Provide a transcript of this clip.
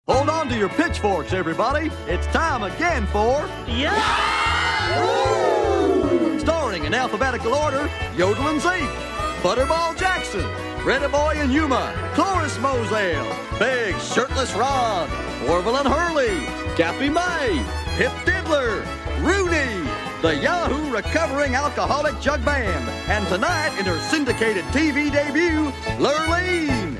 Hold on to your pitchforks, everybody. It's time again for... Yeah! Starring in alphabetical order, Yodelin Zeke, Butterball Jackson, Reddy Boy and Yuma, Cloris Moselle, Big Shirtless Rod, Orville and Hurley, Gappy May, Pip Diddler, Rooney, the Yahoo Recovering Alcoholic Jug Band, and tonight in her syndicated TV debut, Lurleen.